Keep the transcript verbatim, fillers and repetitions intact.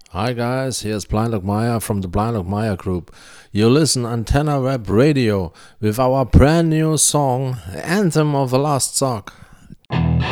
Hi guys, here's Blind Meyer from the Blind Meyer Group. You listen Antenna Web Radio with our brand new song, Anthem of the Last Sock.